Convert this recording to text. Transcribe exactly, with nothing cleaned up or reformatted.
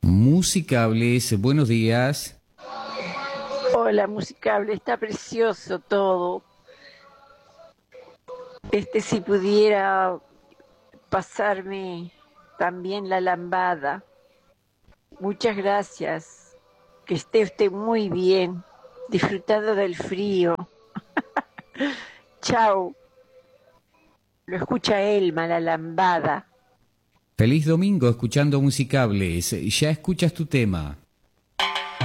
Musicables, buenos días. Hola, Musicable, está precioso todo. Este, si pudiera pasarme también la lambada. Muchas gracias. Que esté usted muy bien, disfrutando del frío. Chao. Lo escucha Elma, la lambada. Feliz domingo escuchando Musicables. Ya escuchas tu tema.